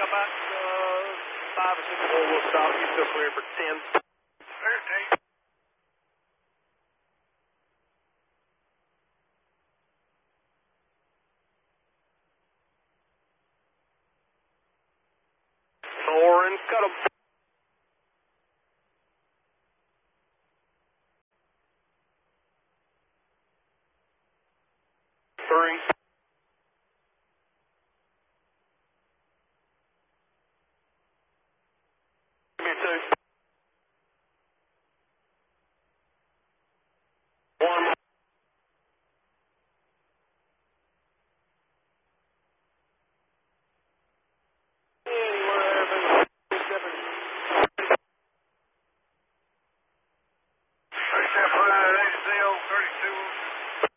about 5 or 6 more. We'll stop. You still clear for 10. 13. Lauren, cut 'em. Three. Give me 2. 1 more. 11, 7. 37, 32.